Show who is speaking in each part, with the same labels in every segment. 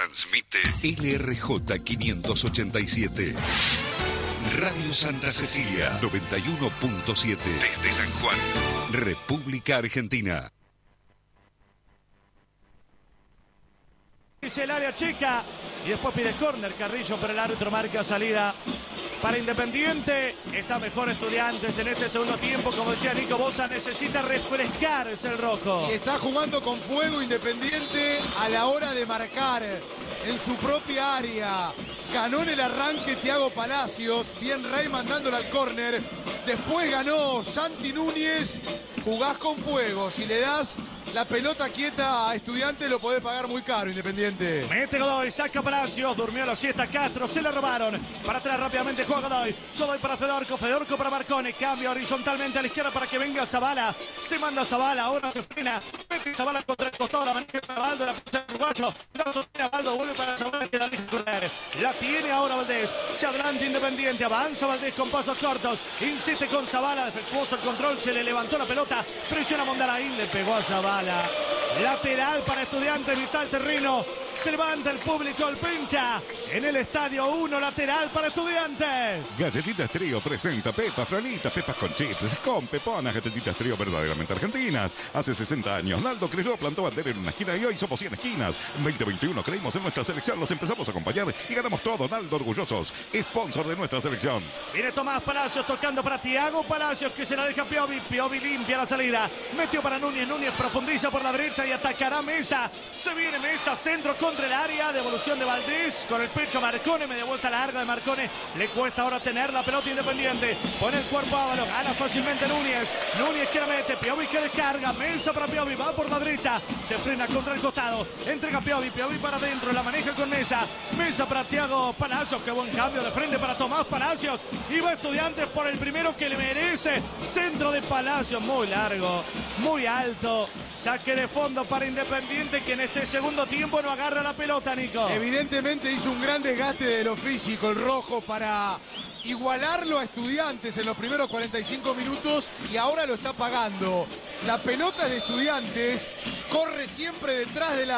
Speaker 1: Transmite LRJ 587. Radio Santa Cecilia 91.7 desde San Juan, República Argentina.
Speaker 2: Dice el área chica y después pide córner Carrillo, pero el árbitro marca salida para Independiente. Está mejor Estudiantes en este segundo tiempo. Como decía Nico Bosa, necesita refrescarse el rojo.
Speaker 3: Y está jugando con fuego Independiente a la hora de marcar en su propia área. Ganó en el arranque Thiago Palacios, bien Rey mandándole al córner. Después ganó Santi Núñez. Jugás con fuego. Si le das la pelota quieta a Estudiantes, lo podés pagar muy caro, Independiente.
Speaker 2: Mete Godoy, saca Palacios, durmió la siesta Castro, se la robaron. Para atrás rápidamente juega Godoy. Godoy para Fedorco, Fedorco para Marcone. Cambia horizontalmente a la izquierda para que venga Zavala. Se manda Zavala, ahora se frena. Mete Zavala contra el costado, la maneja Baldo, la punta del uruguayo. La sostiene Baldo, vuelve para Zavala que la deja correr. La tiene ahora Valdés. Se adelanta Independiente, avanza Valdés con pasos cortos. Insiste con Zavala, defectuoso el control, se le levantó la pelota. Presiona Mondaraín, le pegó a Zavala. Lateral para Estudiantes, mitad del terreno. Se levanta el público, el pincha. En el estadio 1, lateral para Estudiantes.
Speaker 4: Galletitas Trío presenta Pepas, Franitas, Pepas con chips, con peponas, galletitas Trío verdaderamente argentinas. Hace 60 años, Naldo creyó, plantó bandera en una esquina y hoy somos 100 esquinas. En 2021 creímos en nuestra selección, los empezamos a acompañar y ganamos todo. Naldo orgullosos, sponsor de nuestra selección.
Speaker 2: Viene Tomás Palacios tocando para Thiago Palacios que se la deja Piovi. Piovi limpia la salida. Metió para Núñez. Núñez profundiza por la derecha y atacará Mesa. Se viene Mesa, centro contra el área. Devolución de Valdés con el pecho Marcone. Media vuelta larga de Marcone. Le cuesta ahora tener la pelota Independiente. Pone el cuerpo Ábalos. Gana fácilmente Núñez. Núñez que la mete. Piovi que descarga. Mesa para Piovi. Va por la derecha. Se frena contra el costado. Entrega Piovi. Piovi para adentro. La maneja con Mesa. Mesa para Thiago Palacios. Qué buen cambio de frente para Tomás Palacios. Y va Estudiantes por el primero que le merece. Centro de Palacios. Muy largo. Muy alto. Saque de fondo para Independiente que en este segundo tiempo no agarra la pelota, Nico.
Speaker 3: Evidentemente hizo un gran desgaste de lo físico el rojo para igualarlo a Estudiantes en los primeros 45 minutos y ahora lo está pagando. La pelota de Estudiantes corre siempre detrás de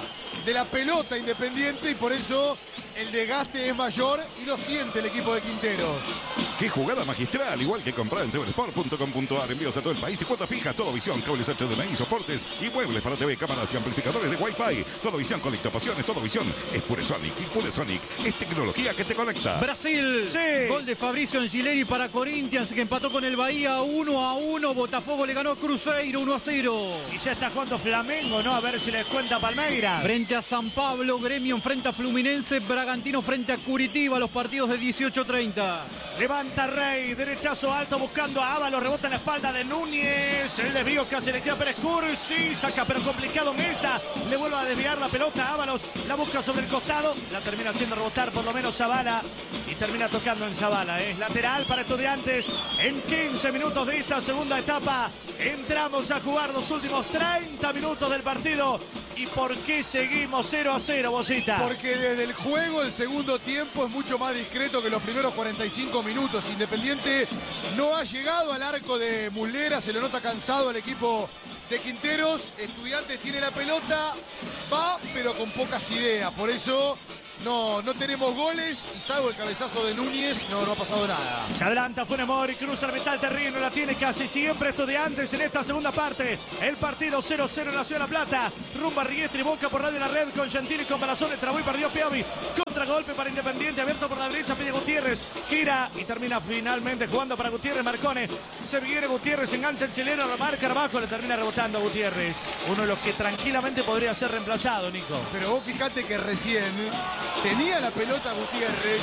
Speaker 3: la pelota Independiente y por eso el desgaste es mayor y lo siente el equipo de Quinteros.
Speaker 4: ¡Qué jugada magistral! Igual que comprar en 7sport.com.ar. Envíos a todo el país y cuotas fijas. Todo visión, cables HDMI, soportes y muebles para TV, cámaras y amplificadores de Wi-Fi. Todo visión, conectapasiones, todo visión. Es Puresonic y Puresonic es tecnología que te conecta.
Speaker 5: Brasil.
Speaker 2: Sí.
Speaker 5: Gol de Fabrizio Angileri para Corinthians que empató con el Bahía 1-1. Botafogo le ganó a Cruzeiro 1-0.
Speaker 2: Y ya está jugando Flamengo, ¿no? A ver si les cuenta Palmeiras.
Speaker 5: Frente a San Pablo, Gremio enfrenta a Fluminense, Bragantino frente a Curitiba, los partidos de 18:30.
Speaker 2: Levanta Rey, derechazo alto buscando a Ábalos, rebota en la espalda de Núñez. El desvío casi le queda a Pérez Cursi, saca pero complicado Mesa. Le vuelve a desviar la pelota a Ábalos, la busca sobre el costado, la termina haciendo rebotar por lo menos Zavala y termina tocando en Zavala. Es lateral para Estudiantes en 15 minutos de esta segunda etapa. Entramos a jugar los últimos 30 minutos del partido. ¿Y por qué seguimos 0-0, Bosita?
Speaker 3: Porque desde el juego el segundo tiempo es mucho más discreto que los primeros 45 minutos. Independiente no ha llegado al arco de Muslera, se lo nota cansado al equipo de Quinteros. Estudiantes tiene la pelota, va pero con pocas ideas. Por eso no tenemos goles y salvo el cabezazo de Núñez no ha pasado nada.
Speaker 2: Se adelanta Funes Mori, cruza la mitad del terreno, la tiene casi siempre Estudiantes en esta segunda parte. El partido 0-0 en la Ciudad de La Plata. Rumba Riestri, Boca por Radio La Red con Gentili, con Balazones, trabó y perdió Piovi. Contragolpe para Independiente, abierto por la derecha, pide Gutiérrez, gira y termina finalmente jugando para Gutiérrez, Marcone. Se viene Gutiérrez, engancha el chileno, lo marca abajo, le termina rebotando a Gutiérrez. Uno de los que tranquilamente podría ser reemplazado, Nico.
Speaker 3: Pero vos fijate que recién tenía la pelota Gutiérrez,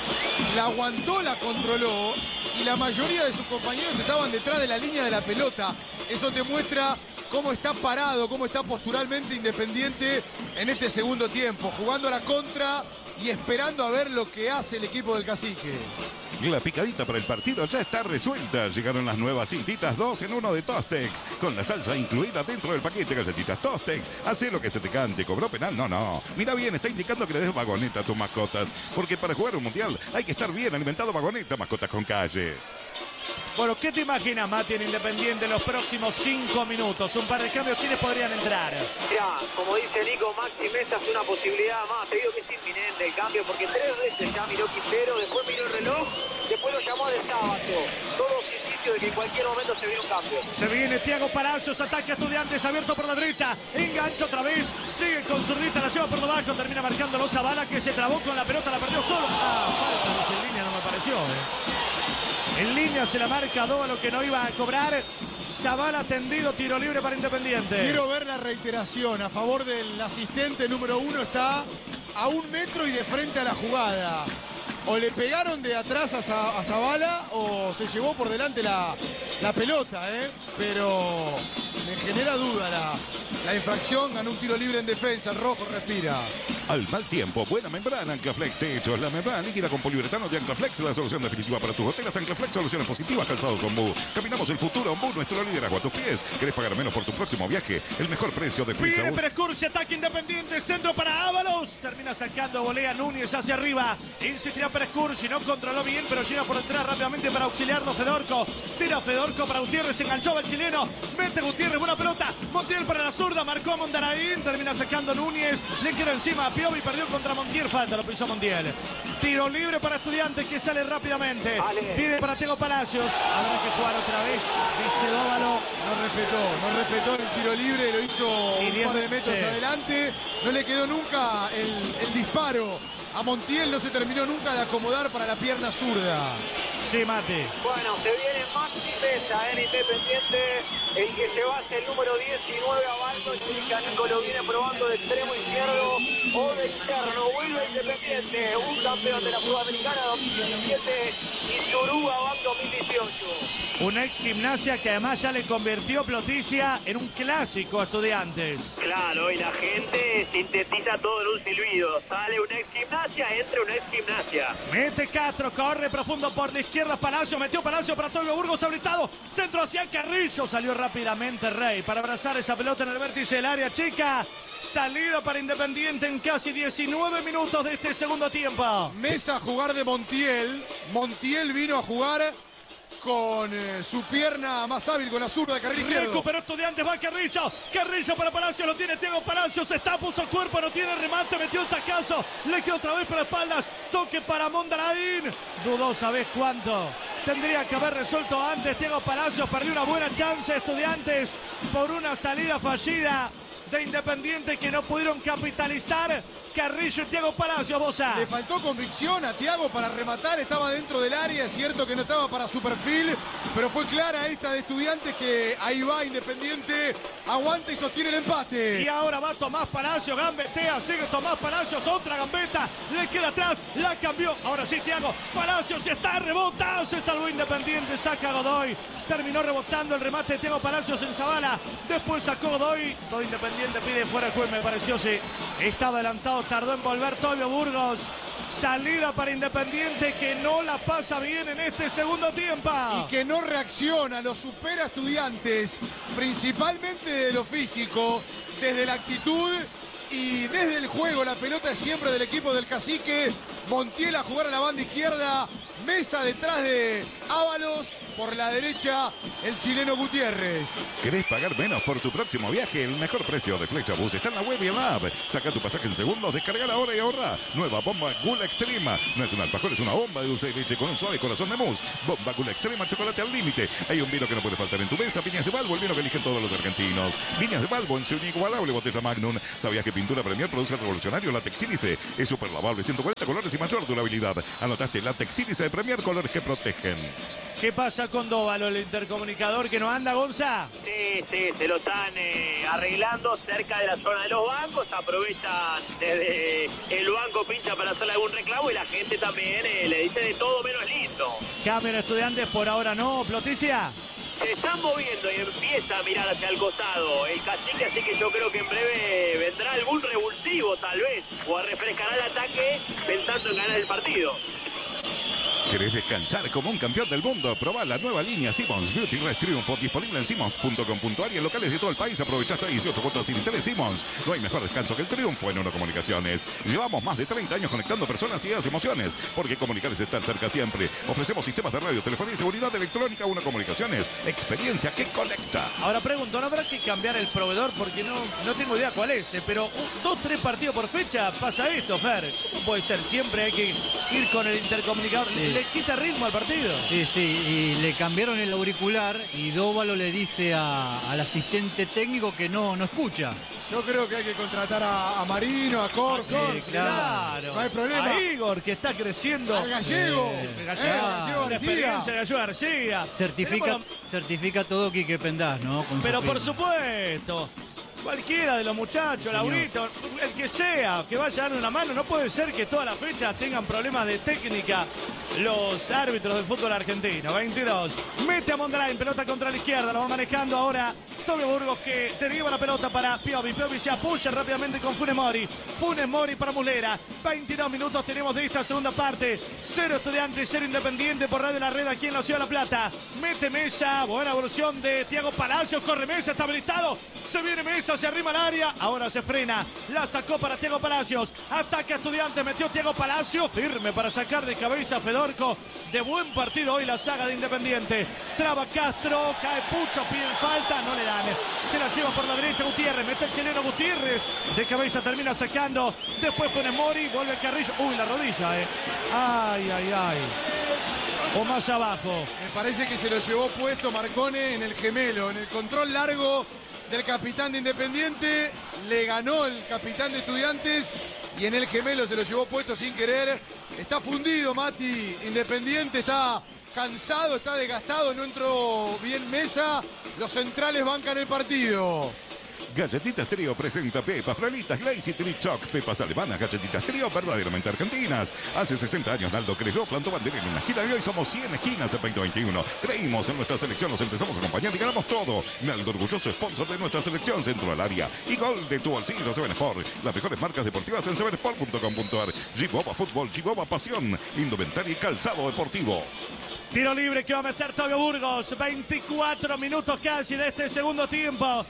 Speaker 3: la aguantó, la controló y la mayoría de sus compañeros estaban detrás de la línea de la pelota. Eso te muestra cómo está parado, cómo está posturalmente Independiente en este segundo tiempo, jugando a la contra y esperando a ver lo que hace el equipo del Cacique.
Speaker 4: La picadita para el partido ya está resuelta. Llegaron las nuevas cintitas 2 en 1 de Tostex, con la salsa incluida dentro del paquete. Galletitas Tostex, hace lo que se te cante. ¿Cobró penal? No. Mira bien, está indicando que le des vagoneta a tus mascotas, porque para jugar un mundial hay que estar bien alimentado. Vagoneta, mascotas con calle.
Speaker 2: Bueno, ¿qué te imaginas, Mati, en Independiente en los próximos 5 minutos? Un par de cambios, ¿quiénes podrían entrar?
Speaker 6: Mirá, como dice Nico, Maxi Mesa es una posibilidad más. Te digo que es inminente el cambio, porque 3 veces ya miró Quintero, después miró el reloj, después lo llamó de sábado. Todos indicios de que en cualquier momento se viene un cambio.
Speaker 2: Se viene Thiago Palacios, ataque a Estudiantes, abierto por la derecha, engancha otra vez, sigue con zurdita, la lleva por debajo, termina marcándolo Zavala, que se trabó con la pelota, la perdió solo. Falta, no sé, en línea no me pareció, En línea se la marca Dóvalo, que no iba a cobrar. Zavala tendido, tiro libre para Independiente.
Speaker 3: Quiero ver la reiteración a favor del asistente número 1. Está a 1 metro y de frente a la jugada. O le pegaron de atrás a Zavala o se llevó por delante la pelota, pero me genera duda la infracción. Ganó un tiro libre en defensa, el rojo respira.
Speaker 4: Al mal tiempo, buena membrana Anclaflex Techos. La membrana líquida con poliuretano de Anclaflex, la solución definitiva para tus goteras. Anclaflex, soluciones positivas, calzados Ombú. Caminamos el futuro, Ombú, nuestro liderazgo a tus pies. ¿Querés pagar menos por tu próximo viaje? El mejor precio de Flecha.
Speaker 2: Viene Pérez Cursi, ataque Independiente, centro para Ábalos. Termina sacando volea Núñez hacia arriba. Insistirá Pérez Cursi, no controló bien, pero llega por detrás rápidamente para auxiliarlo Fedorco. Tira Fedorco para Gutiérrez, enganchó el chileno. Mete Gutiérrez, buena pelota. Montiel para la zurda, marcó a Mondaraín. Termina sacando Núñez, le queda encima. Piovi perdió contra Montiel, falta, lo pisó Montiel. Tiro libre para Estudiantes que sale rápidamente. Pide para Thiago Palacios. Habrá que jugar otra vez, dice Dóvalo.
Speaker 3: No respetó el tiro libre, lo hizo un par de metros adelante. No le quedó nunca el disparo. A Montiel no se terminó nunca de acomodar para la pierna zurda.
Speaker 2: Sí, Mate.
Speaker 6: Bueno, se viene Maxi Mesa en Independiente. El que se va es el número 19, Abaldo. Chica Nico lo viene probando de extremo izquierdo o de externo. Vuelve Independiente, un campeón de la Sudamericana 2017 y Yoruba Bank 2018.
Speaker 2: Una ex Gimnasia que además ya le convirtió Ploticia en un clásico a Estudiantes.
Speaker 6: Claro, y la gente sintetiza todo en un silbido. Sale una ex Gimnasia, entra una ex Gimnasia.
Speaker 2: Mete Castro, corre profundo por la izquierda Palacio, metió Palacio para Tobio Burgos habilitado. Centro hacia Carrillo, salió rápidamente Rey para abrazar esa pelota en el vértice del área chica. Salida para Independiente en casi 19 minutos de este segundo tiempo.
Speaker 3: Mesa a jugar de Montiel. Montiel vino a jugar con su pierna más hábil, con la zurda de carril izquierdo.
Speaker 2: Recuperó Estudiantes, va Carrillo. Carrillo para Palacio, lo tiene Thiago Palacios. Está, puso cuerpo, no tiene remate, metió el tacazo. Le quedó otra vez para espaldas. Toque para Mondaraín. Dudó, ¿sabés cuánto? Tendría que haber resuelto antes. Thiago Palacios perdió una buena chance. Estudiantes por una salida fallida de Independiente que no pudieron capitalizar. Carrillo y Thiago Palacios, Bosa.
Speaker 3: Le faltó convicción a Thiago para rematar, estaba dentro del área, es cierto que no estaba para su perfil, pero fue clara esta de Estudiantes que ahí va Independiente, aguanta y sostiene el empate.
Speaker 2: Y ahora va Tomás Palacios, gambetea, sigue Tomás Palacios, otra gambeta, le queda atrás, la cambió, ahora sí Thiago Palacios está rebotado, se salvó Independiente, saca Godoy, terminó rebotando el remate de Thiago Palacios en Zavala, después sacó Godoy, todo Independiente pide fuera el juez, me pareció, sí, estaba adelantado, tardó en volver Tobio Burgos. Salida para Independiente que no la pasa bien en este segundo tiempo.
Speaker 3: Y que no reacciona, lo supera Estudiantes, principalmente de lo físico, desde la actitud y desde el juego. La pelota es siempre del equipo del Cacique. Montiel a jugar a la banda izquierda. Mesa detrás de Ábalos, por la derecha el chileno Gutiérrez.
Speaker 4: ¿Querés pagar menos por tu próximo viaje? El mejor precio de Flecha Bus está en la web y en la app. Saca tu pasaje en segundos, descarga ahora y ahorra. Nueva bomba Gula Extrema. No es un alfajor, es una bomba de dulce de leche con un suave corazón de mousse. Bomba Gula Extrema, chocolate al límite. Hay un vino que no puede faltar en tu mesa. Viñas de Balbo, el vino que eligen todos los argentinos. Viñas de Balbo en su inigualable botella Magnum. ¿Sabías que Pintura Premier produce el revolucionario látex sílice? Es súper lavable, 140 colores y mayor durabilidad. Anotaste látex sílice de Premier, colores que protegen.
Speaker 2: ¿Qué pasa con Dóvalo, el intercomunicador que no anda, Gonza?
Speaker 6: Sí, se lo están arreglando cerca de la zona de los bancos, aprovechan desde el banco pincha para hacerle algún reclamo y la gente también le dice de todo menos lindo.
Speaker 2: Cambio en Estudiantes, por ahora no, Ploticia.
Speaker 6: Se están moviendo y empieza a mirar hacia el costado el Cacique, así que yo creo que en breve vendrá algún revulsivo tal vez, o a refrescar el ataque pensando en ganar el partido.
Speaker 4: ¿Querés descansar como un campeón del mundo? Probá la nueva línea Simmons Beauty Rest Triunfo, disponible en simmons.com.ar y en locales de todo el país. Aprovecha hasta 18 cuotas sin interés. Simmons, no hay mejor descanso que el triunfo en Uno Comunicaciones. Llevamos más de 30 años conectando personas, ideas y emociones, porque comunicar es estar cerca siempre. Ofrecemos sistemas de radio, telefonía y seguridad electrónica. Uno Comunicaciones, experiencia que conecta.
Speaker 2: Ahora pregunto, ¿no habrá que cambiar el proveedor? Porque no tengo idea cuál es, pero 2-3 partidos por fecha pasa esto, Fer. ¿Cómo puede ser? Siempre hay que ir con el intercomunicador.
Speaker 5: Sí.
Speaker 2: Le quita ritmo al partido.
Speaker 5: Sí, y le cambiaron el auricular y Dóvalo le dice al asistente técnico que no escucha.
Speaker 3: Yo creo que hay que contratar a Marino, a Corfo.
Speaker 5: Sí, claro.
Speaker 3: No hay problema.
Speaker 2: A Igor, que está creciendo.
Speaker 3: Al Gallego.
Speaker 2: Gallego
Speaker 3: García.
Speaker 2: experiencia de Gallego García.
Speaker 5: Certifica todo Quique Pendás, ¿no? Con
Speaker 2: Pero
Speaker 5: su
Speaker 2: por
Speaker 5: firma.
Speaker 2: supuesto, cualquiera de los muchachos, Laurito, el que sea, que vaya a darle una mano, no puede ser que todas las fechas tengan problemas de técnica los árbitros del fútbol argentino. 22, mete a Mondrain, pelota contra la izquierda, lo va manejando ahora Tobio Burgos, que deriva la pelota para Piovi. Piovi se apoya rápidamente con Funes Mori. Funes Mori para Muslera. 22 minutos tenemos de esta segunda parte. 0 Estudiantes, 0 Independiente por Radio La Red aquí en la Ciudad de La Plata. Mete Mesa, buena evolución de Thiago Palacios, corre Mesa, está habilitado. Se viene Mesa, se arrima al área, ahora se frena. La sacó para Thiago Palacios. Ataca Estudiantes, metió Thiago Palacios. Firme para sacar de cabeza a Fedorco. De buen partido hoy la saga de Independiente. Traba Castro, cae Pucho, piden falta, no le dan. Se la lleva por la derecha Gutiérrez, mete el chileno Gutiérrez. De cabeza termina sacando. Después Funes Mori, vuelve Carrillo. Uy, la rodilla, Ay. O más abajo.
Speaker 3: Me parece que se lo llevó puesto Marcone en el gemelo, en el control largo del capitán de Independiente. Le ganó el capitán de Estudiantes y en el gemelo se lo llevó puesto sin querer. Está fundido Mati, Independiente está cansado, está desgastado, no entró bien Mesa. Los centrales bancan el partido.
Speaker 4: Galletitas Trío presenta Pepas, Fralitas, Glaze y Trichoc. Pepas alemanas, galletitas Trío, verdaderamente argentinas. Hace 60 años Naldo creyó, plantó bandera en una esquina y hoy somos 100 esquinas en 2021. Creímos en nuestra selección, nos empezamos a acompañar y ganamos todo. Naldo, orgulloso sponsor de nuestra selección, centro al área. Y gol de tu bolsillo, Seven Sport. Las mejores marcas deportivas en sevensport.com.ar. Giboba Fútbol, Giboba Pasión. Indumentaria y calzado deportivo.
Speaker 2: Tiro libre que va a meter Tobio Burgos. 24 minutos casi de este segundo tiempo.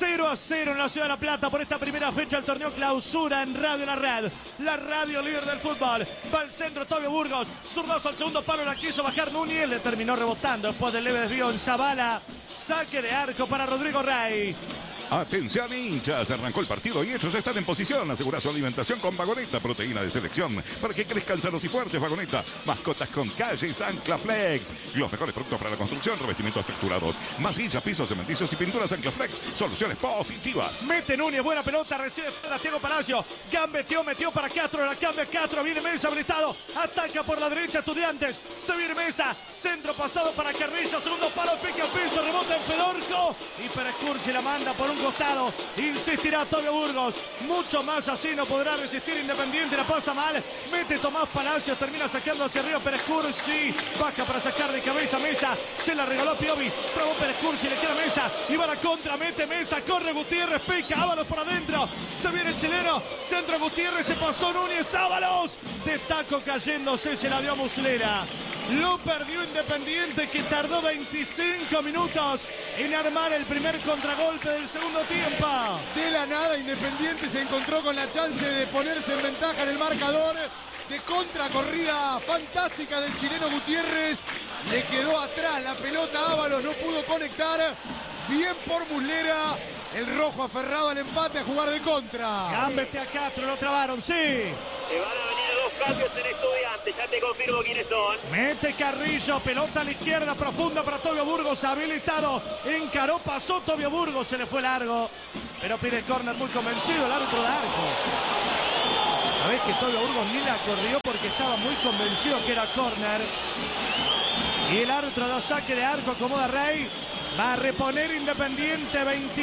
Speaker 2: 0-0 en la Ciudad de La Plata por esta primera fecha del torneo Clausura en Radio La Red. La radio líder del fútbol. Va al centro Tobio Burgos. Zurdazo al segundo palo, la quiso bajar Núñez. Le terminó rebotando después del leve desvío en Zavala. Saque de arco para Rodrigo Rey.
Speaker 4: Atención hinchas, arrancó el partido y ellos están en posición. Asegura su alimentación con Vagoneta, proteína de selección, para que crezcan sanos y fuertes. Vagoneta, mascotas con calle Anclaflex. Los mejores productos para la construcción, revestimientos texturados, masillas, pisos cementicios y pinturas Anclaflex. Soluciones positivas.
Speaker 2: Mete Núñez, buena pelota, recibe a Thiago Palacio. Gambeteó, metió para Castro, la cambia Castro, viene Mesa habilitado. Ataca por la derecha Estudiantes. Se viene Mesa, centro pasado para Carrillo, segundo palo, pica al piso, rebota en Fedorco. Y Pérez Cursi la manda por un costado, insistirá Tobio Burgos, mucho más así no podrá resistir Independiente, la pasa mal, mete Tomás Palacios, termina sacando hacia arriba Pérez Cursi, baja para sacar de cabeza Mesa, se la regaló Piovi, trabó Pérez Cursi, le queda Mesa, y va a la contra, mete Mesa, corre Gutiérrez, pica, Ábalos por adentro, se viene el chileno, centro Gutiérrez, se pasó Núñez, Ábalos, de taco cayéndose, se la dio a Muslera. Lo perdió Independiente, que tardó 25 minutos en armar el primer contragolpe del segundo tiempo.
Speaker 3: De la nada Independiente se encontró con la chance de ponerse en ventaja en el marcador. De contracorrida fantástica del chileno Gutiérrez. Le quedó atrás la pelota, Ábalos no pudo conectar. Bien por Muslera. El rojo aferrado al empate a jugar de contra.
Speaker 2: Gambete a Castro, lo trabaron, sí.
Speaker 6: Te van a venir dos cambios en Estudiantes, ya te confirmo quiénes son.
Speaker 2: Mete Carrillo, pelota a la izquierda, profunda para Tobio Burgos, habilitado. Encaró, pasó Tobio Burgos, se le fue largo. Pero pide córner muy convencido el árbitro de arco. Sabés que Tobio Burgos ni la corrió porque estaba muy convencido que era córner. Y el árbitro da saque de arco, acomoda Rey. Va a reponer Independiente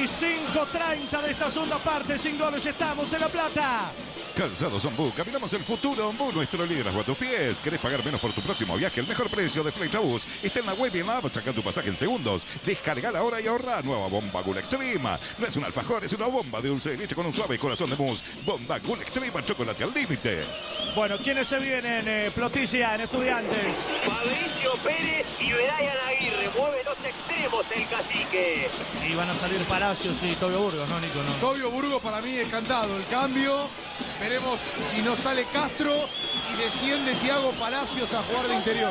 Speaker 2: 25-30 de esta segunda parte. Sin goles estamos en La Plata.
Speaker 4: Calzados Ombú, caminamos el futuro. Ombú, nuestro liderazgo a tus pies. ¿Querés pagar menos por tu próximo viaje? El mejor precio de Fleitabús está en la web y en la app. Saca tu pasaje en segundos. Descargala ahora y ahorra. Nueva bomba Gula Extrema. No es un alfajor, es una bomba de dulce de leche con un suave corazón de mousse. Bomba Gula Extrema, chocolate al límite.
Speaker 2: Bueno, ¿quiénes se vienen, Ploticia, en Estudiantes?
Speaker 6: Fabricio Pérez y Brian Aguirre. Mueve los extremos el cacique.
Speaker 2: Y van a salir Palacios y Tobio Burgos, ¿no, Nico? No.
Speaker 3: Tobio Burgos para mí es cantado. El cambio. Veremos si no sale Castro y desciende Thiago Palacios a jugar de interior.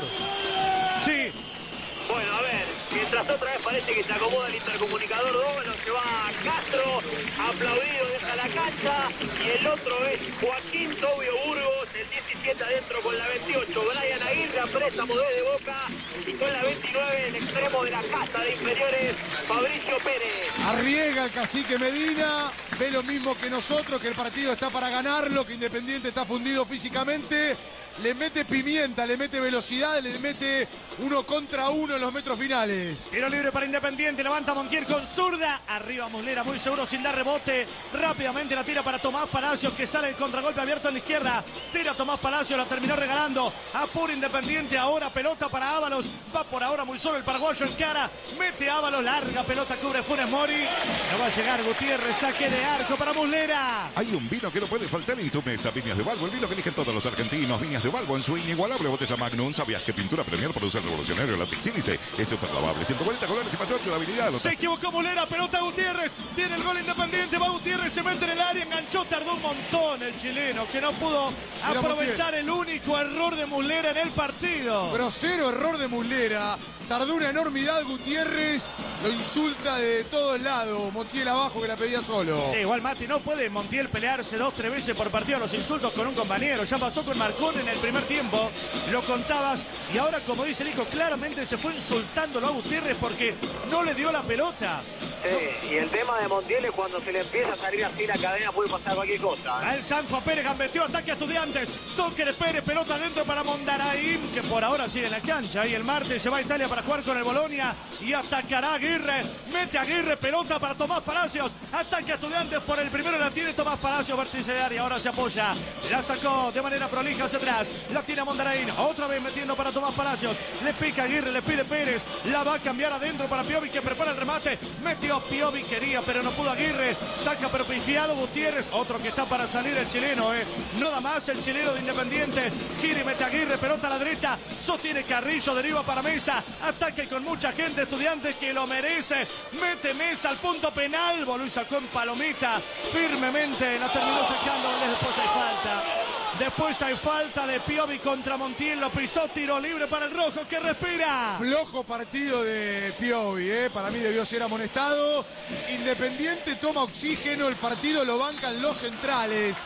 Speaker 2: Sí.
Speaker 6: Bueno, a ver, mientras otra vez parece que se acomoda el intercomunicador Dóvalo, se va Castro, aplaudido, deja la cancha, y el otro es Joaquín Tobio Burgos, el 17 adentro con la 28, Brian Aguirre a préstamo desde Boca, y con la 29 el extremo de la casa de inferiores, Fabricio Pérez.
Speaker 3: Arriesga el cacique Medina, ve lo mismo que nosotros, que el partido está para ganarlo, que Independiente está fundido físicamente. Le mete pimienta, le mete velocidad, le mete 1 contra 1 en los metros finales.
Speaker 2: Tiro libre para Independiente, levanta Montiel con zurda. Arriba Muslera, muy seguro, sin dar rebote. Rápidamente la tira para Tomás Palacios, que sale el contragolpe abierto en la izquierda. Tira Tomás Palacios, la terminó regalando a puro Independiente. Ahora pelota para Ábalos. Va por ahora muy solo el paraguayo en cara. Mete Ábalos, larga pelota, cubre Funes Mori. No va a llegar Gutiérrez, saque de arco para Muslera.
Speaker 4: Hay un vino que no puede faltar en tu mesa. Viñas de Balbo, el vino que eligen todos los argentinos. Viñas de Balbo en su inigualable botella Magnum. ¿Sabías que Pintura Premier produce el revolucionario látex sílice? Es súper lavable, 140 colores y mayor durabilidad.
Speaker 2: Se equivocó Muslera, pelota Gutiérrez. Tiene el gol Independiente, va Gutiérrez, se mete en el área, enganchó, tardó un montón el chileno, que no pudo aprovechar el único error de Muslera en el partido.
Speaker 3: Grosero error de Muslera. Tardó una enormidad Gutiérrez, lo insulta de todos lados. Montiel abajo que la pedía solo.
Speaker 2: Sí, igual Mati, no puede Montiel pelearse 2-3 veces por partido a los insultos con un compañero. Ya pasó con Marcón en el primer tiempo, lo contabas. Y ahora, como dice Nico, claramente se fue insultándolo a Gutiérrez porque no le dio la pelota.
Speaker 6: Sí, y el tema de Montiel es cuando se le empieza a salir así la cadena, puede pasar cualquier cosa.
Speaker 2: A el Sanjo Pérez gambeteó, ataque a Estudiantes. Toque de Pérez, pelota adentro para Mondaraín, que por ahora sigue en la cancha. Y el martes se va a Italia para jugar con el Bolonia y atacará Aguirre. Mete Aguirre, pelota para Tomás Palacios. Ataque a Estudiantes, por el primero la tiene Tomás Palacios, vértice de área. Ahora se apoya, la sacó de manera prolija hacia atrás. La tiene a Mondaraín, otra vez metiendo para Tomás Palacios. Le pica Aguirre, le pide Pérez. La va a cambiar adentro para Piovi, que prepara el remate. Metió Piovi, quería, pero no pudo Aguirre. Saca pero pifiado Gutiérrez. Otro que está para salir el chileno, no da más el chileno de Independiente. Gira y mete Aguirre, pelota a la derecha. Sostiene Carrillo, deriva para Mesa. Ataque con mucha gente, Estudiantes que lo merece. Mete Mesa al punto penal. Voló y sacó en palomita firmemente. La terminó sacando. Después hay falta. Después hay falta de Piovi contra Montiel. Lo pisó, tiro libre para el rojo que respira.
Speaker 3: Flojo partido de Piovi, para mí debió ser amonestado. Independiente toma oxígeno, el partido lo bancan los centrales.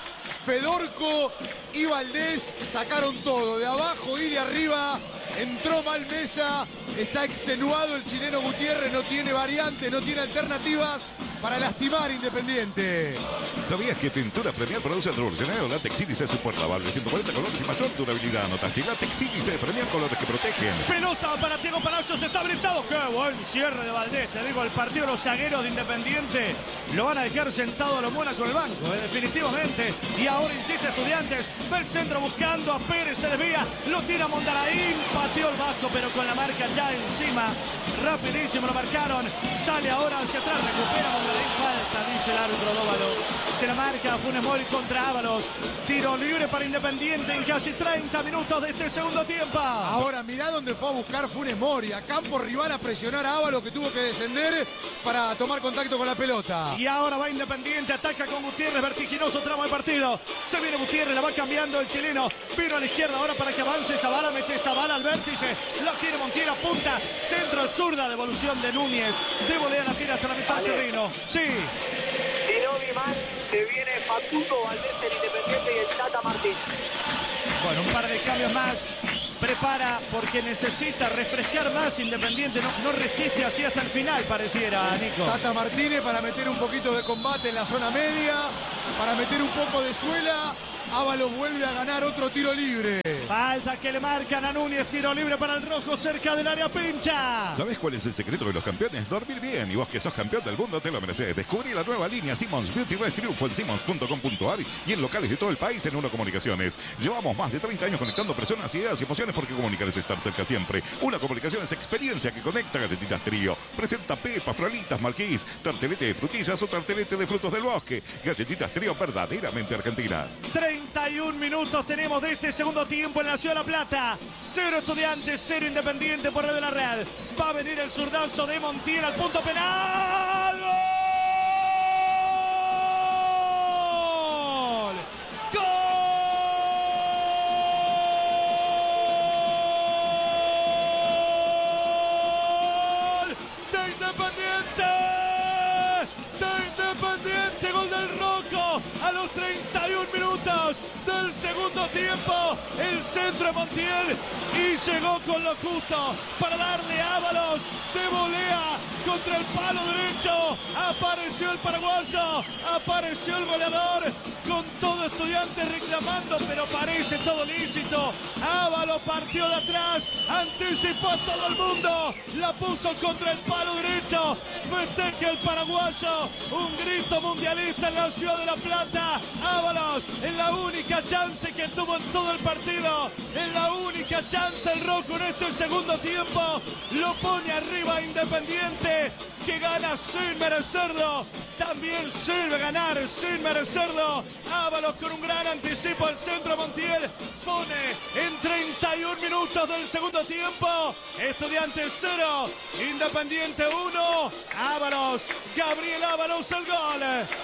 Speaker 3: Fedorco y Valdés sacaron todo, de abajo y de arriba. Entró mal Mesa, está extenuado el chileno Gutiérrez, no tiene variantes, no tiene alternativas para lastimar Independiente.
Speaker 4: ¿Sabías que Pintura Premier produce el revolucionario látex sílice super lavable, 140 colores y mayor durabilidad? Notaste, látex sílice Premier, colores que protegen.
Speaker 2: Pelosa para Thiago Palacios, está habilitado. Qué buen cierre de Valdés. Te digo, el partido de los zagueros de Independiente lo van a dejar sentado a lo Mónaco en el banco, definitivamente. Y ahora insiste Estudiantes, va el centro buscando a Pérez, se desvía, lo tira Mondaraín, pateó el Vasco, pero con la marca ya encima. Rapidísimo lo marcaron, sale ahora hacia atrás, recupera Mondaraín, falta, dice el árbitro Dóvalo. Se la marca Funes Mori contra Ábalos. Tiro libre para Independiente en casi 30 minutos de este segundo tiempo.
Speaker 3: Ahora mirá dónde fue a buscar Funes Mori, a campo rival a presionar a Ábalos, que tuvo que descender para tomar contacto con la pelota.
Speaker 2: Y ahora va Independiente, ataca con Gutiérrez, vertiginoso tramo de partido. Se viene Gutiérrez, la va cambiando el chileno. Vino a la izquierda ahora para que avance Zavala, mete Zavala al vértice. La tiene Montiel, punta, centro zurda, devolución de Núñez. De volea la tira hasta la mitad del terreno. Sí.
Speaker 6: Si no vi mal, se viene Facundo Valdés, el Independiente, y el Tata Martín.
Speaker 2: Bueno, un par de cambios más. Prepara porque necesita refrescar más Independiente. No resiste así hasta el final, pareciera, Nico.
Speaker 3: Tata Martínez para meter un poquito de combate en la zona media. para meter un poco de suela. Ábalos vuelve a ganar otro tiro libre.
Speaker 2: Falta que le marcan a Núñez, tiro libre para el rojo cerca del área pincha.
Speaker 4: ¿Sabes cuál es el secreto de los campeones? Dormir bien. Y vos que sos campeón del mundo te lo mereces. Descubrí la nueva línea Simmons Beauty Rest Triunfo en simmons.com.ar y en locales de todo el país en Uno Comunicaciones. Llevamos más de 30 años conectando personas, ideas y emociones porque comunicar es estar cerca siempre. Una comunicación es experiencia que conecta. Galletitas Trío. Presenta pepas, frolitas, marquís, tartelete de frutillas o tartelete de frutos del bosque. Galletitas Trío verdaderamente argentinas.
Speaker 2: 31 minutos tenemos de este segundo tiempo en la Ciudad de La Plata. 0 Estudiantes, 0 Independiente por Radio La Real. Va a venir el zurdazo de Montiel al punto penal. ¡Gol! ¡Gol! ¡De Independiente! ¡De Independiente! ¡Gol del Rojo! A los 31 minutos del segundo tiempo, el centro de Montiel y llegó con lo justo para darle a Ábalos de volea contra el palo derecho. Apareció el paraguayo, apareció el goleador, con todo Estudiantes reclamando, pero parece todo lícito. Ábalos partió de atrás, anticipó a todo el mundo, la puso contra el palo derecho. Festeja el paraguayo, un grito mundialista en la Ciudad de La Plata. Ábalos en la única chance que tuvo en todo el partido, en la única chance el rojo en este segundo tiempo, lo pone arriba a Independiente, que gana sin merecerlo, también sirve ganar sin merecerlo. Ábalos con un gran anticipo al centro. Montiel pone en 31 minutos del segundo tiempo. Estudiantes 0, Independiente 1. Ábalos, Gabriel Ábalos, el gol.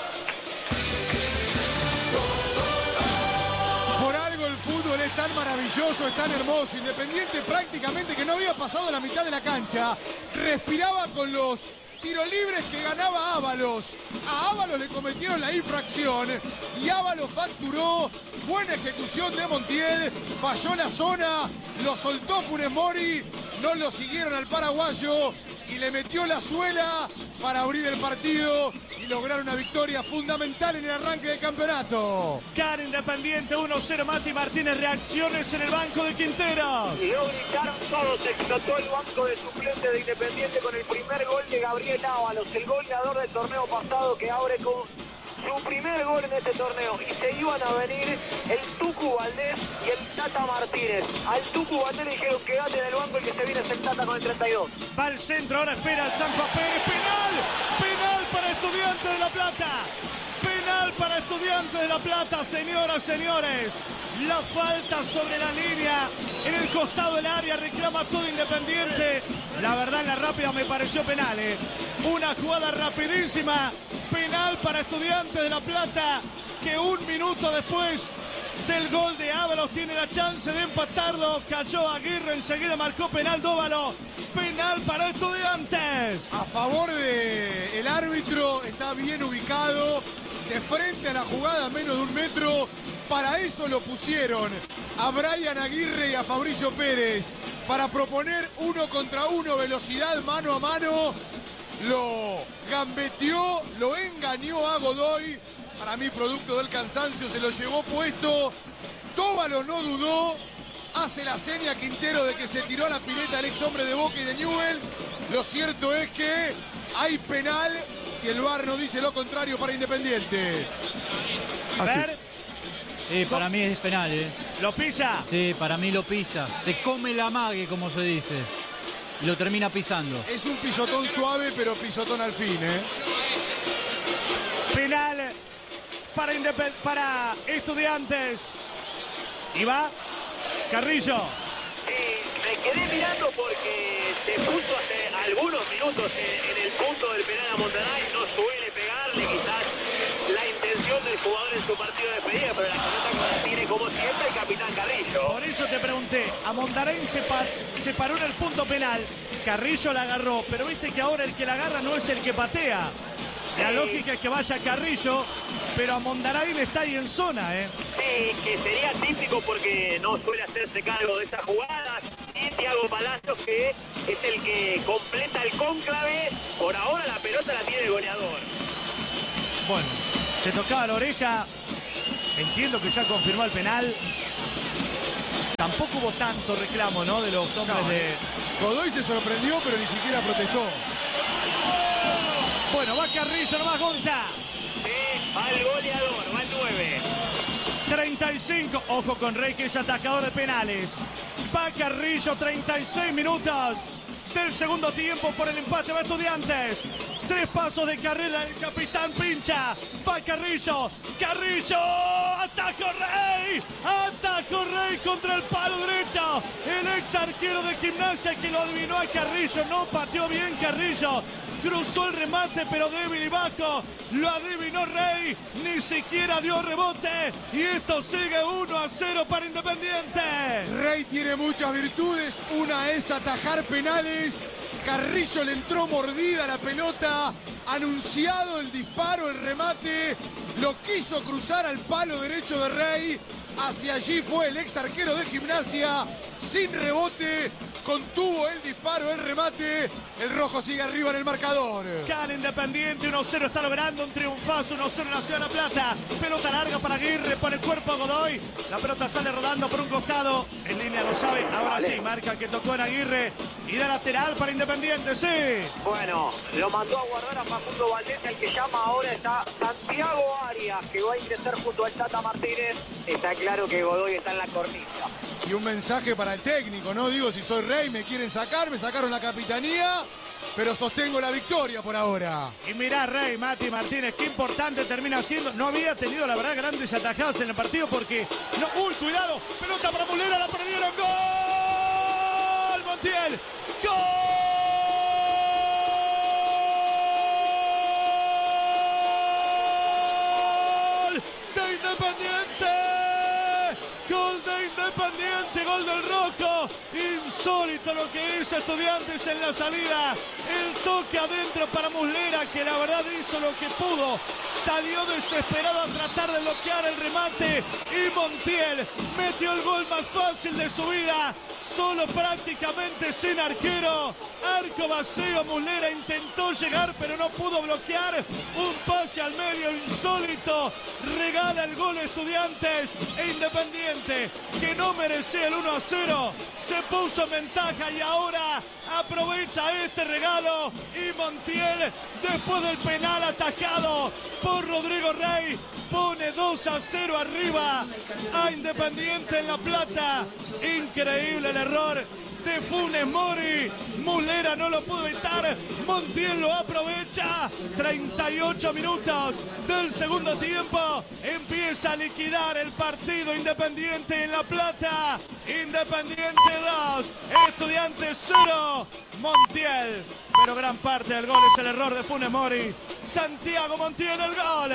Speaker 3: Por algo el fútbol es tan maravilloso, es tan hermoso. Independiente prácticamente que no había pasado la mitad de la cancha. Respiraba con los tiros libres que ganaba Ábalos. A Ábalos le cometieron la infracción y Ábalos facturó. Buena ejecución de Montiel. Falló la zona, lo soltó Funes Mori. No lo siguieron al paraguayo y le metió la suela para abrir el partido y lograr una victoria fundamental en el arranque del campeonato.
Speaker 2: Gana Independiente 1-0. Mati Martínez, reacciones en el banco de Quinteros.
Speaker 6: Y lo gritaron todos, explotó el banco de suplentes de Independiente con el primer gol de Gabriel Ábalos, el goleador del torneo pasado, que abre con su primer gol en este torneo. Y se iban a venir el Tucu Valdés y el Tata Martínez. Al Tucu Valdés le dijeron quédate en el banco, el que se viene es el Tata con el 32.
Speaker 2: Va al centro, ahora espera el San Juan Pérez. ¡Penal! ¡Penal para Estudiantes de La Plata! Penal para Estudiantes de La Plata, señoras, señores. La falta sobre la línea en el costado del área, reclama todo Independiente. La verdad, en la rápida me pareció penal, ¿eh? Una jugada rapidísima. Penal para Estudiantes de La Plata, que un minuto después del gol de Ábalos tiene la chance de empatarlo. Cayó Aguirre, enseguida marcó penal Dóvalo. Penal para Estudiantes.
Speaker 3: A favor del árbitro, está bien ubicado, de frente a la jugada, a menos de 1 metro. Para eso lo pusieron a Brian Aguirre y a Fabricio Pérez, para proponer 1 contra 1, velocidad mano a mano. Lo gambeteó, lo engañó a Godoy. Para mí, producto del cansancio, se lo llevó puesto. Dóvalo no dudó. Hace la seña a Quintero de que se tiró a la pileta el ex hombre de Boca y de Newell's. Lo cierto es que hay penal si el VAR no dice lo contrario para Independiente.
Speaker 2: A ver,
Speaker 5: Para mí es penal,
Speaker 2: ¿lo pisa?
Speaker 5: Sí, para mí lo pisa. Se come la mague, como se dice. Y lo termina pisando.
Speaker 3: Es un pisotón suave, pero pisotón al fin,
Speaker 2: Penal para Estudiantes. Y va Carrillo.
Speaker 6: Me quedé mirando porque se puso hace algunos minutos en el punto del penal a Monterrey. No suele pegarle, quizás la intención del jugador en su partido de despedida, pero la pelota tiene como siempre el capitán Carrillo.
Speaker 2: Por eso te pregunté, a Monterrey se paró en el punto penal, Carrillo la agarró, pero viste que ahora el que la agarra no es el que patea. La lógica es que vaya Carrillo, pero a Mondarain está ahí en zona,
Speaker 6: Sí, que sería típico porque no suele hacerse cargo de esa jugada. Y Thiago Palacios, que es el que completa el cónclave. Por ahora la pelota la tiene el goleador.
Speaker 2: Bueno, Se tocaba la oreja. Entiendo que ya confirmó el penal. Tampoco hubo tanto reclamo, ¿no? De los hombres de...
Speaker 3: Godoy se sorprendió, pero ni siquiera protestó.
Speaker 2: Bueno, va Carrillo nomás, Gonza.
Speaker 6: Sí, va el goleador, va el 9.
Speaker 2: 35. Ojo con Rey, que es atajador de penales. Va Carrillo, 36 minutos del segundo tiempo por el empate. Va Estudiantes. 3 pasos de carrera, el capitán pincha. Va Carrillo. Carrillo. Atajo Rey. Atajo Rey contra el palo derecho. El ex arquero de Gimnasia que lo adivinó a Carrillo. No pateó bien Carrillo. Cruzó el remate, pero débil y bajo. Lo adivinó Rey. Ni siquiera dio rebote. Y esto sigue 1-0 para Independiente.
Speaker 3: Rey tiene muchas virtudes. Una es atajar penales. Carrillo le entró mordida a la pelota. Anunciado el disparo, el remate. Lo quiso cruzar al palo derecho de Rey. Hacia allí fue el ex arquero de Gimnasia. Sin rebote. Contuvo el disparo, el remate. El rojo sigue arriba en el marcador.
Speaker 2: Gana Independiente, 1-0, está logrando un triunfazo, 1-0 en la Ciudad de La Plata. Pelota larga para Aguirre, pone el cuerpo a Godoy. La pelota sale rodando por un costado. En línea lo sabe, ahora sí, marca que tocó en Aguirre. Y de lateral para Independiente, sí.
Speaker 6: Bueno, lo mandó a guardar a Facundo Valdés, el que llama ahora está Santiago Arias, que va a ingresar junto al Tata Martínez. Está claro que Godoy está en la cornisa.
Speaker 3: Y un mensaje para el técnico, ¿no? Digo, si soy Rey, me quieren sacar, me sacaron la capitanía, pero sostengo la victoria por ahora.
Speaker 2: Y mirá, Rey, Mati Martínez, qué importante termina siendo. No había tenido, la verdad, grandes atajadas en el partido porque... No, ¡uy, cuidado! Pelota para Mulera, la perdieron. ¡Gol! Montiel. ¡Gol! De Independiente. Gol de Independiente, gol del rojo. Insólito lo que hizo Estudiantes en la salida. El toque adentro para Muslera, que la verdad hizo lo que pudo. Salió desesperado a tratar de bloquear el remate. Y Montiel metió el gol más fácil de su vida. Solo prácticamente sin arquero. Arco vacío, Muslera intentó llegar pero no pudo bloquear. Un pase al medio insólito. Regala el gol Estudiantes. E Independiente, que no merecía el 1-0, se puso en ventaja y ahora aprovecha este regalo. Y Montiel, después del penal atajado por Rodrigo Rey, pone 2-0 arriba a Independiente en La Plata. Increíble el error de Funes Mori. Muslera no lo pudo evitar. Montiel lo aprovecha. 38 minutos del segundo tiempo. Empieza a liquidar el partido Independiente en La Plata. Independiente 2, Estudiantes 0. Montiel. Pero gran parte del gol es el error de Funes Mori. Santiago Montiel el gol.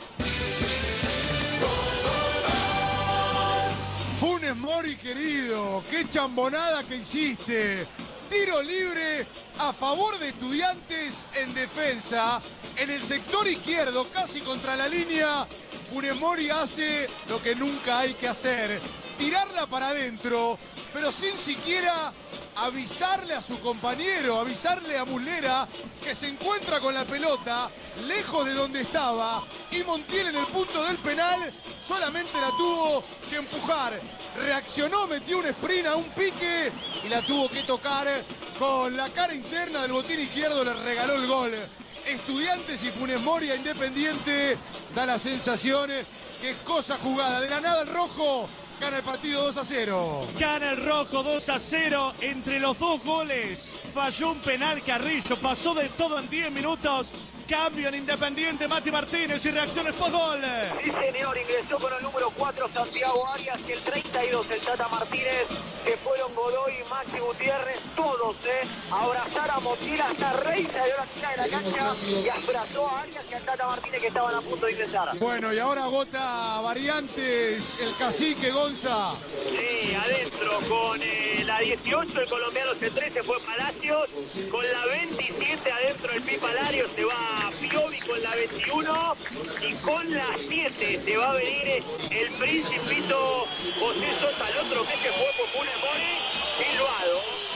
Speaker 3: Funes Mori, querido, qué chambonada que hiciste. Tiro libre a favor de Estudiantes en defensa. En el sector izquierdo, casi contra la línea, Funes Mori hace lo que nunca hay que hacer. Tirarla para adentro, pero sin siquiera avisarle a su compañero, avisarle a Muslera que se encuentra con la pelota lejos de donde estaba, y Montiel en el punto del penal solamente la tuvo que empujar. Reaccionó, metió un sprint a un pique y la tuvo que tocar con la cara interna del botín izquierdo, le regaló el gol. Estudiantes y Funes Mori a Independiente, da la sensación que es cosa jugada. De la nada el rojo gana el partido 2-0.
Speaker 2: Gana el rojo 2-0. Entre los dos goles falló un penal Carrillo. Pasó de todo en 10 minutos. Cambio en Independiente, Mati Martínez y reacciones post-gol.
Speaker 6: Sí, señor, ingresó con el número 4 Santiago Arias y el 32 el Tata Martínez. Se fueron Godoy y Maxi Gutiérrez, todos, a abrazar a Montiel. Hasta Rey salió a la esquina de la cancha y abrazó a Arias y al Tata Martínez, que estaban a punto de ingresar.
Speaker 3: Bueno, y ahora agota variantes el cacique Gonza.
Speaker 6: Sí, adentro con la 18 el colombiano C13 fue Palacios, con la 27 adentro el Pipa Larios se va Piovi con la 21 y con la 7 se va a venir el Principito José Sosa, el otro que se fue por Funes Mori, Silvado.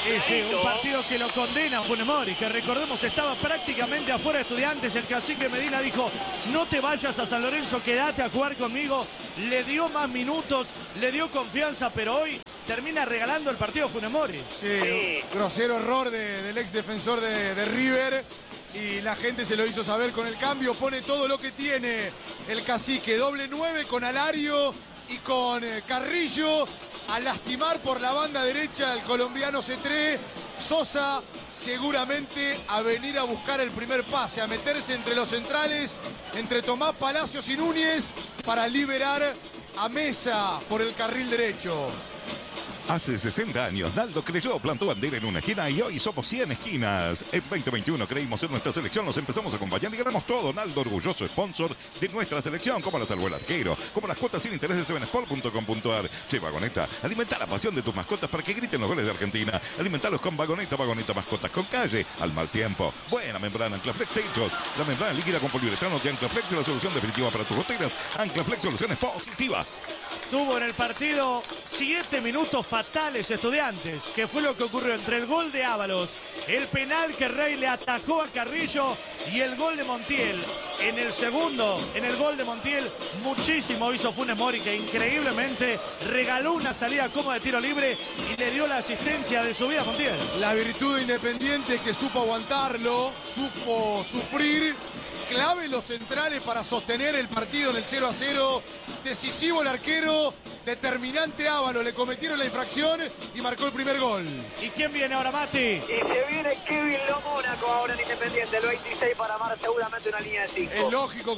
Speaker 2: Sí, un partido que lo condena a Funes Mori, que recordemos estaba prácticamente afuera de Estudiantes. El cacique Medina dijo, no te vayas a San Lorenzo, quédate a jugar conmigo. Le dio más minutos, le dio confianza, pero hoy termina regalando el partido a Funes Mori.
Speaker 3: Sí, grosero error del ex defensor de River. Y la gente se lo hizo saber con el cambio. Pone todo lo que tiene el cacique. Doble 9 con Alario y con Carrillo. A lastimar por la banda derecha el colombiano Cetré. Sosa seguramente a venir a buscar el primer pase, a meterse entre los centrales, entre Tomás Palacios y Núñez, para liberar a Mesa por el carril derecho.
Speaker 4: Hace 60 años, Naldo creyó, plantó bandera en una esquina y hoy somos 100 esquinas. En 2021 creímos en nuestra selección, nos empezamos a acompañar y ganamos todo. Naldo, orgulloso sponsor de nuestra selección, como la salvó el arquero, como las cuotas sin interés de sevensport.com.ar. Che, Vagoneta, alimenta la pasión de tus mascotas para que griten los goles de Argentina. Alimentalos con Vagoneta, Vagoneta mascotas con calle, al mal tiempo. Buena membrana Anclaflex Techos, la membrana líquida con poliuretano de Anclaflex es la solución definitiva para tus goteras. Anclaflex, soluciones positivas.
Speaker 2: Tuvo en el partido 7 minutos fatales Estudiantes, que fue lo que ocurrió entre el gol de Ábalos, el penal que Rey le atajó a Carrillo y el gol de Montiel. En el segundo, en el gol de Montiel, muchísimo hizo Funes Mori, que increíblemente regaló una salida cómoda de tiro libre y le dio la asistencia de su vida a Montiel.
Speaker 3: La virtud de Independiente es que supo aguantarlo, supo sufrir. Clave los centrales para sostener el partido en el 0-0. Decisivo el arquero, determinante Ábalos. Le cometieron la infracción y marcó el primer gol.
Speaker 2: ¿Y quién viene ahora, Mati?
Speaker 6: Y se viene Kevin Lomónaco ahora en Independiente, el 26 para armar seguramente una línea de 5.
Speaker 3: Es lógico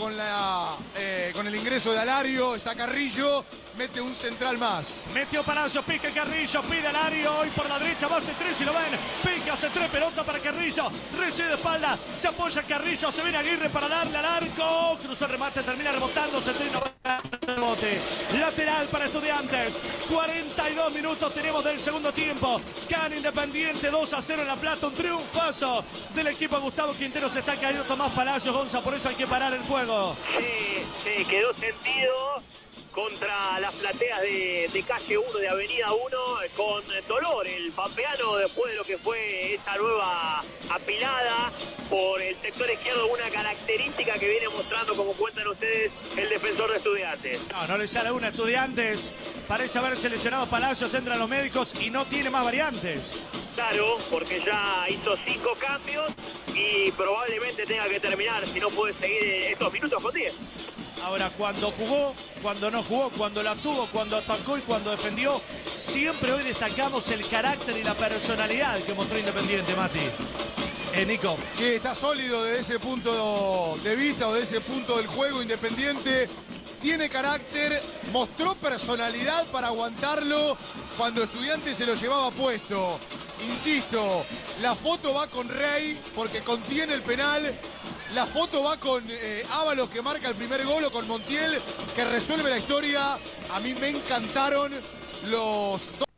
Speaker 3: con el ingreso de Alario, está Carrillo, mete un central más.
Speaker 2: Metió Palacio, pica Carrillo, pide Alario, hoy por la derecha va C3 y lo ven. Pica C3, pelota para Carrillo, recibe de espalda, se apoya Carrillo, se viene Aguirre para darle al arco. Cruzó el remate, termina rebotando, C3 no va a rebote. Lateral para Estudiantes, 42 minutos tenemos del segundo tiempo. Gana Independiente 2-0 en La Plata, un triunfazo del equipo de Gustavo Quintero. Se está cayendo Tomás Palacios, Gonza, por eso hay que parar el juego.
Speaker 6: Sí, quedó sentido contra las plateas de calle 1, de avenida 1, con dolor el pampeano después de lo que fue esta nueva apilada por el sector izquierdo, una característica que viene mostrando, como cuentan ustedes, el defensor de Estudiantes.
Speaker 2: No le sale una Estudiantes, parece haber seleccionado Palacios, entran los médicos y no tiene más variantes.
Speaker 6: Claro, porque ya hizo 5 cambios y probablemente tenga que terminar, si no puede seguir estos minutos con 10.
Speaker 2: Ahora, cuando jugó, cuando no jugó, cuando la tuvo, cuando atacó y cuando defendió, siempre hoy destacamos el carácter y la personalidad que mostró Independiente, Mati. Nico.
Speaker 3: Sí, está sólido desde ese punto de vista o de ese punto del juego. Independiente tiene carácter, mostró personalidad para aguantarlo cuando Estudiantes se lo llevaba puesto. Insisto, la foto va con Rey porque contiene el penal. La foto va con Ábalos, que marca el primer gol, o con Montiel, que resuelve la historia. A mí me encantaron los dos.